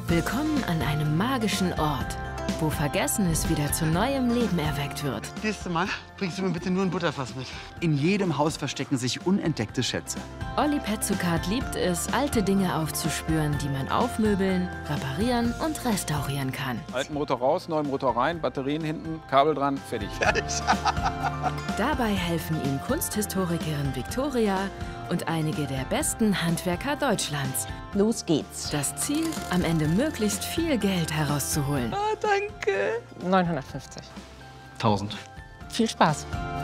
Willkommen an einem magischen Ort, wo Vergessenes wieder zu neuem Leben erweckt wird. Nächstes Mal bringst du mir bitte nur ein Butterfass mit. In jedem Haus verstecken sich unentdeckte Schätze. Olli Petzokat liebt es, alte Dinge aufzuspüren, die man aufmöbeln, reparieren und restaurieren kann. Alten Motor raus, neuen Motor rein, Batterien hinten, Kabel dran, fertig. Dabei helfen ihm Kunsthistorikerin Viktoria und einige der besten Handwerker Deutschlands. Los geht's. Das Ziel, am Ende möglichst viel Geld herauszuholen. Oh, danke. 950. 1000. Viel Spaß.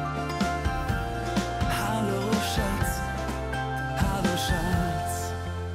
Hallo Schatz, hallo Schatz.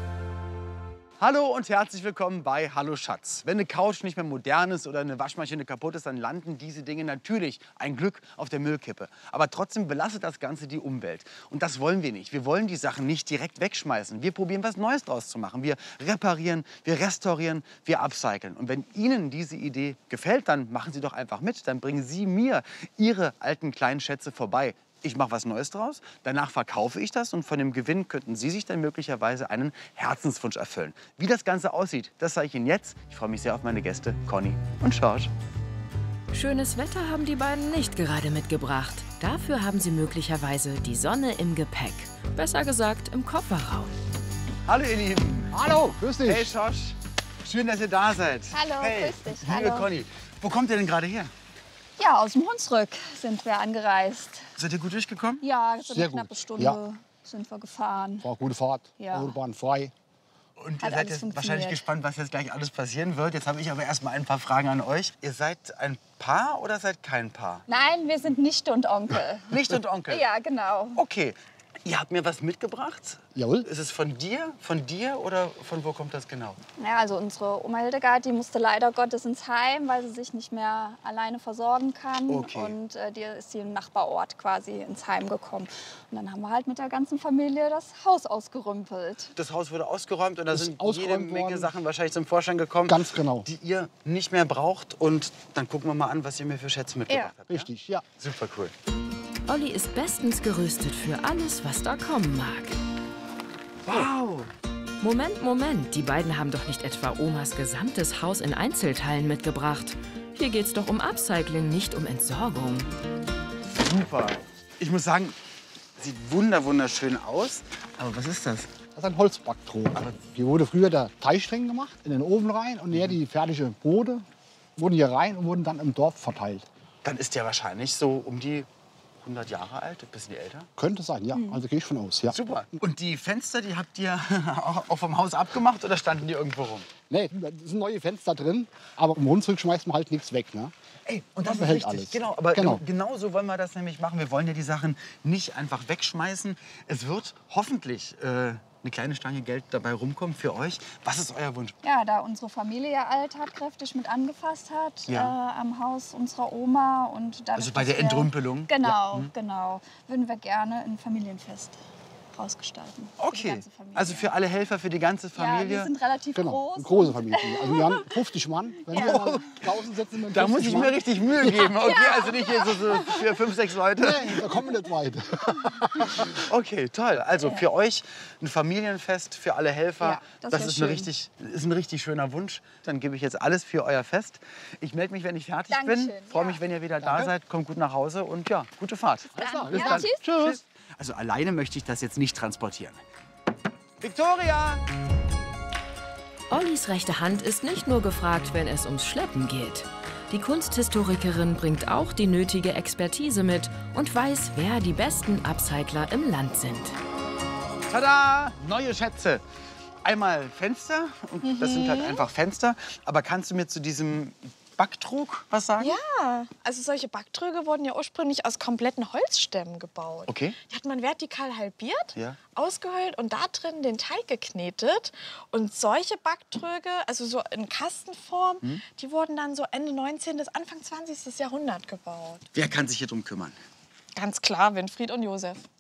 Hallo und herzlich willkommen bei Hallo Schatz. Wenn eine Couch nicht mehr modern ist oder eine Waschmaschine kaputt ist, dann landen diese Dinge natürlich, ein Glück, auf der Müllkippe. Aber trotzdem belastet das Ganze die Umwelt. Und das wollen wir nicht. Wir wollen die Sachen nicht direkt wegschmeißen. Wir probieren, was Neues draus zu machen. Wir reparieren, wir restaurieren, wir upcyclen. Und wenn Ihnen diese Idee gefällt, dann machen Sie doch einfach mit. Dann bringen Sie mir Ihre alten kleinen Schätze vorbei. Ich mache was Neues draus, danach verkaufe ich das und von dem Gewinn könnten Sie sich dann möglicherweise einen Herzenswunsch erfüllen. Wie das Ganze aussieht, das zeige ich Ihnen jetzt. Ich freue mich sehr auf meine Gäste Conny und George. Schönes Wetter haben die beiden nicht gerade mitgebracht. Dafür haben sie möglicherweise die Sonne im Gepäck. Besser gesagt, im Kofferraum. Hallo ihr Lieben. Hallo, grüß dich. Hey George, schön, dass ihr da seid. Hallo, hey, grüß dich. Liebe Hallo. Conny, wo kommt ihr denn gerade her? Ja, aus dem Hunsrück sind wir angereist. Seid ihr gut durchgekommen? Ja, so Sehr eine knappe gut. Stunde Ja. sind wir gefahren. War gute Fahrt, Ja. Autobahn frei. Und ihr Hat seid alles jetzt funktioniert. wahrscheinlich gespannt, was jetzt gleich alles passieren wird. Jetzt habe ich aber erst mal ein paar Fragen an euch. Ihr seid ein Paar oder seid kein Paar? Nein, wir sind Nichte und Onkel. Nicht und Onkel? Ja, genau. Okay. Ihr habt mir was mitgebracht? Jawohl. Ist es von dir? Von dir oder von wo kommt das genau? Ja, also unsere Oma Hildegard, die musste leider Gottes ins Heim, weil sie sich nicht mehr alleine versorgen kann. Okay. Und die ist hier im Nachbarort quasi ins Heim gekommen. Und dann haben wir halt mit der ganzen Familie das Haus ausgerümpelt. Das Haus wurde ausgeräumt und da Ist sind jede ausgeräumt Menge worden. Sachen wahrscheinlich zum Vorschein gekommen, Ganz genau. die ihr nicht mehr braucht. Und dann gucken wir mal an, was ihr mir für Schätze mitgebracht habt. Richtig, ja. Super cool. Olli ist bestens gerüstet für alles, was da kommen mag. Wow! Moment, die beiden haben doch nicht etwa Omas gesamtes Haus in Einzelteilen mitgebracht. Hier geht's doch um Upcycling, nicht um Entsorgung. Super. Ich muss sagen, sieht wunderschön aus. Aber was ist das? Das ist ein Holzbacktrog. Hier wurde früher der Teigstreng gemacht, in den Ofen rein. Und die fertigen Brote wurden hier rein und wurden dann im Dorf verteilt. Dann ist der wahrscheinlich so um die 100 Jahre alt, ein bisschen älter. Könnte sein, ja. Also gehe ich von aus, ja. Super. Und die Fenster, die habt ihr auch vom Haus abgemacht oder standen die irgendwo rum? Nee, da sind neue Fenster drin, aber im Hunsrück schmeißt man halt nichts weg. Ne? Ey, und das Man ist behält wichtig. alles. Genau, aber Genau. genau so wollen wir das nämlich machen. Wir wollen ja die Sachen nicht einfach wegschmeißen. Es wird hoffentlich eine kleine Stange Geld dabei rumkommen für euch. Was ist euer Wunsch? Ja, da unsere Familie ja all tatkräftig mit angefasst hat Ja. am Haus unserer Oma. Und dadurch, Also bei dass der wir- Entrümpelung? Genau, genau. Würden wir gerne ein Familienfest rausgestalten. Für die Okay, ganze Familie. also für alle Helfer, für die ganze Ja, Familie. wir sind relativ Genau, groß. eine große Familie. Also wir haben 50 Mann. Wenn wir mal draußen sitzen mit Da muss 50 ich mir Mann, richtig Mühe geben. Okay, also nicht hier so für 5, 6 Leute. nee, da kommen wir nicht weit. Okay, toll. Also für euch ein Familienfest, für alle Helfer. Ja, das das wär ist, schön. ist ein richtig schöner Wunsch. Dann gebe ich jetzt alles für euer Fest. Ich melde mich, wenn ich fertig bin. Dankeschön, Freue ja. mich, wenn ihr wieder da seid. Kommt gut nach Hause und ja, gute Fahrt. Alles klar, Ja, dann. tschüss. Tschüss. Also alleine möchte ich das jetzt nicht transportieren. Victoria! Ollis rechte Hand ist nicht nur gefragt, wenn es ums Schleppen geht. Die Kunsthistorikerin bringt auch die nötige Expertise mit und weiß, wer die besten Upcycler im Land sind. Tada! Neue Schätze. Einmal Fenster und das sind halt einfach Fenster. Aber kannst du mir zu diesem Backtrog was sagen? Ja, also solche Backtröge wurden ja ursprünglich aus kompletten Holzstämmen gebaut. Okay. Die hat man vertikal halbiert, Ja. ausgehöhlt und da drin den Teig geknetet. Und solche Backtröge, also so in Kastenform, die wurden dann so Ende 19. bis Anfang 20. Jahrhundert gebaut. Wer kann sich hier drum kümmern? Ganz klar, Winfried und Josef.